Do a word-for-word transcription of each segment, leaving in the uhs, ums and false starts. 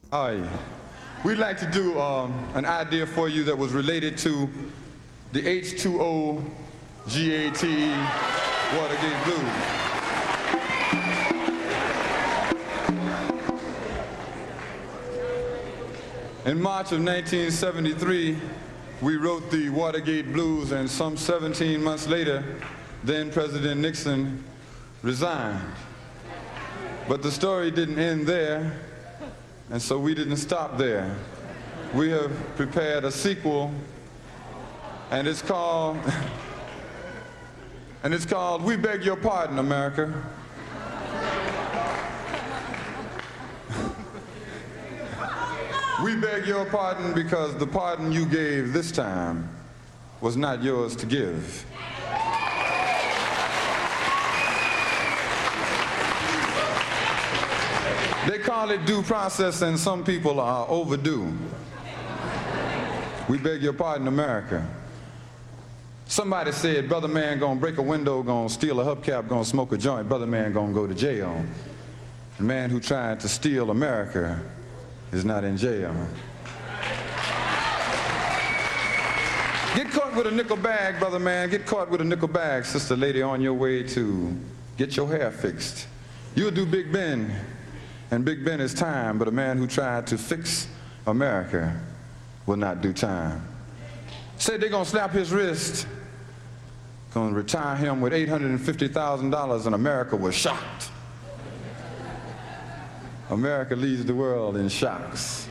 Hi. We'd like to do um, an idea for you that was related to the H two O G A T E Watergate Blues. In March of nineteen seventy-three, we wrote the Watergate Blues, and some seventeen months later, then President Nixon resigned. But the story didn't end there, and so we didn't stop there. We have prepared a sequel, and it's called, and it's called We Beg Your Pardon, America. We beg your pardon because the pardon you gave this time was not yours to give. They call it due process, and some people are overdue. We beg your pardon, America. Somebody said, brother man gonna break a window, gonna steal a hubcap, gonna smoke a joint, brother man gonna go to jail. The man who tried to steal America is not in jail. Get caught with a nickel bag, brother man, get caught with a nickel bag, sister lady, on your way to get your hair fixed. You'll do Big Ben, and Big Ben is time, but a man who tried to fix America will not do time. Said they're gonna slap his wrist, gonna retire him with eight hundred fifty thousand dollars, and America was shocked. America leads the world in shocks.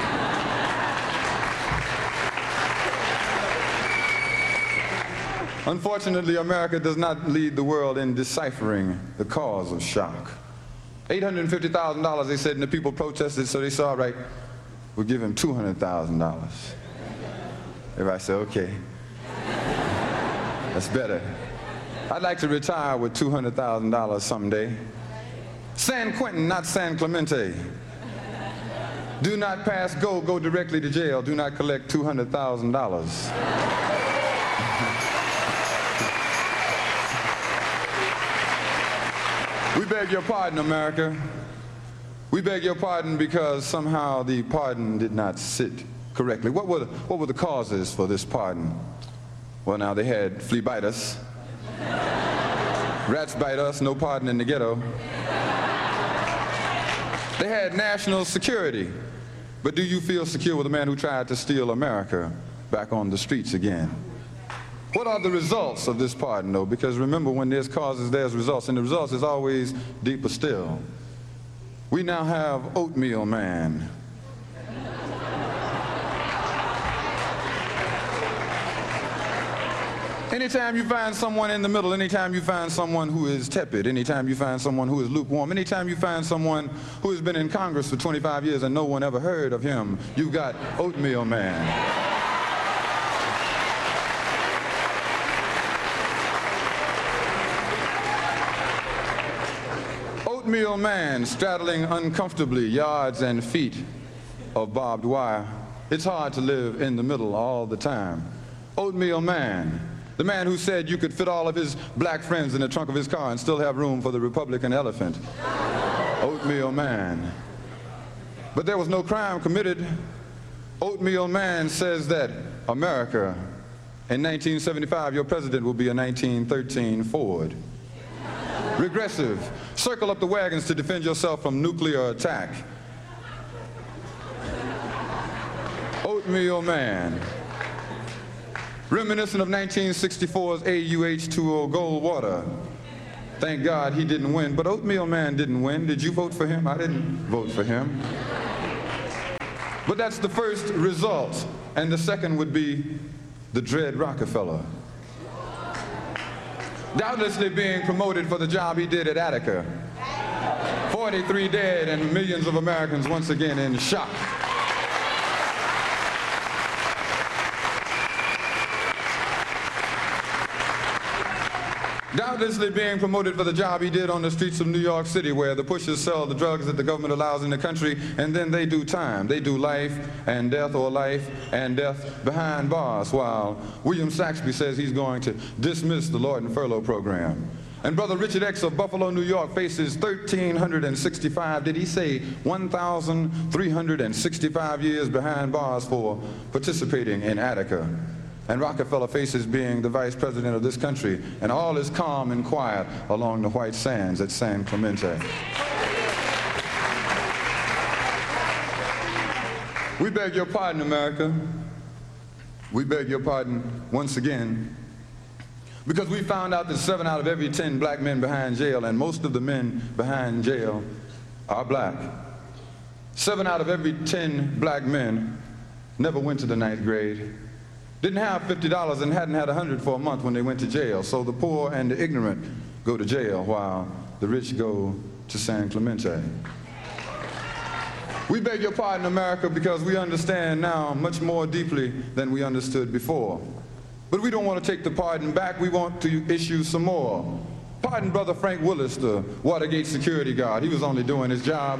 Unfortunately, America does not lead the world in deciphering the cause of shock. eight hundred fifty thousand dollars, they said, and the people protested, so they said, all right, we'll give him two hundred thousand dollars. Everybody said, okay, that's better. I'd like to retire with two hundred thousand dollars someday. San Quentin, not San Clemente. Do not pass go, go directly to jail. Do not collect two hundred thousand dollars. We beg your pardon, America. We beg your pardon because somehow the pardon did not sit correctly. What were the, what were the causes for this pardon? Well, now they had flea bite us. Rats bite us, no pardon in the ghetto. They had national security. But do you feel secure with a man who tried to steal America back on the streets again? What are the results of this pardon, though? Because remember, when there's causes, there's results, and the results is always deeper still. We now have Oatmeal Man. Anytime you find someone in the middle, anytime you find someone who is tepid, anytime you find someone who is lukewarm, anytime you find someone who has been in Congress for twenty-five years and no one ever heard of him, you've got Oatmeal Man. Oatmeal Man straddling uncomfortably yards and feet of barbed wire. It's hard to live in the middle all the time. Oatmeal Man. The man who said you could fit all of his black friends in the trunk of his car and still have room for the Republican elephant. Oatmeal Man. But there was no crime committed. Oatmeal Man says that America, in nineteen seventy-five, your president will be a nineteen thirteen Ford. Regressive. Circle up the wagons to defend yourself from nuclear attack. Oatmeal Man. Reminiscent of nineteen sixty-four's A U H two O Goldwater. Thank God he didn't win, but Oatmeal Man didn't win. Did you vote for him? I didn't vote for him. But that's the first result. And the second would be the Dread Rockefeller. Doubtlessly being promoted for the job he did at Attica. forty-three dead and millions of Americans once again in shock. Doubtlessly being promoted for the job he did on the streets of New York City, where the pushers sell the drugs that the government allows in the country, and then they do time. They do life and death, or life and death behind bars, while William Saxby says he's going to dismiss the Lord and Furlough program. And Brother Richard X of Buffalo, New York faces one thousand three hundred sixty-five, did he say one thousand three hundred sixty-five years behind bars for participating in Attica. And Rockefeller faces being the vice president of this country, and all is calm and quiet along the white sands at San Clemente. We beg your pardon, America. We beg your pardon once again, because we found out that seven out of every ten black men behind jail, and most of the men behind jail are black. Seven out of every ten black men never went to the ninth grade, didn't have fifty dollars and hadn't had a hundred for a month when they went to jail. So the poor and the ignorant go to jail while the rich go to San Clemente. We beg your pardon, America, because we understand now much more deeply than we understood before. But we don't want to take the pardon back. We want to issue some more. Pardon Brother Frank Willis, the Watergate security guard. He was only doing his job.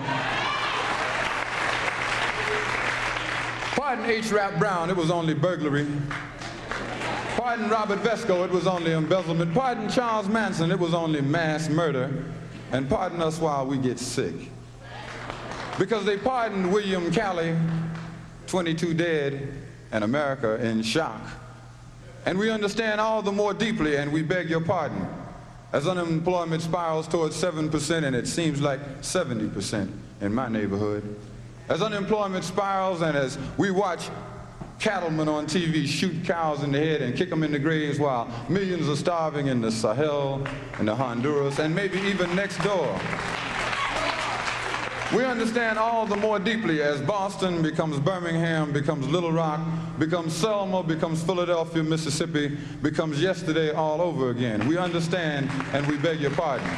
Pardon H. Rap Brown. It was only burglary. Pardon Robert Vesco. It was only embezzlement. Pardon Charles Manson. It was only mass murder. And pardon us while we get sick. Because they pardoned William Calley, twenty-two dead, and America in shock. And we understand all the more deeply, and we beg your pardon, as unemployment spirals towards seven percent, and it seems like seventy percent in my neighborhood. As unemployment spirals, and as we watch cattlemen on T V shoot cows in the head and kick them in the graves while millions are starving in the Sahel and the Honduras, and maybe even next door. We understand all the more deeply as Boston becomes Birmingham, becomes Little Rock, becomes Selma, becomes Philadelphia, Mississippi, becomes yesterday all over again. We understand, and we beg your pardon.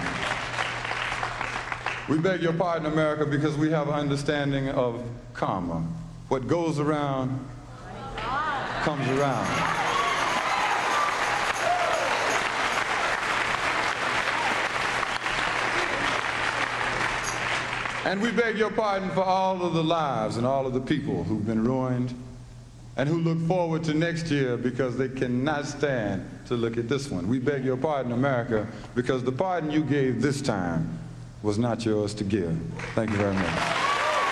We beg your pardon, America, because we have an understanding of karma. What goes around comes around. And we beg your pardon for all of the lives and all of the people who've been ruined and who look forward to next year because they cannot stand to look at this one. We beg your pardon, America, because the pardon you gave this time was not yours to give. Thank you very much.